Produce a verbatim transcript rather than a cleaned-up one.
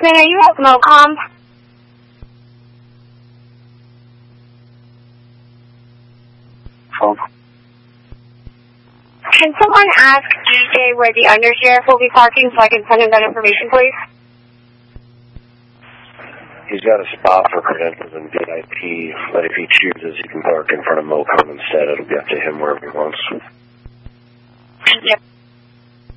Hoffman, are you at MoCom? Hold. Can someone ask D J where the undersheriff will be parking so I can send him that information, please? He's got a spot for credentials and V I P, but if he chooses, he can park in front of MoCom instead. It'll be up to him wherever he wants. Yep.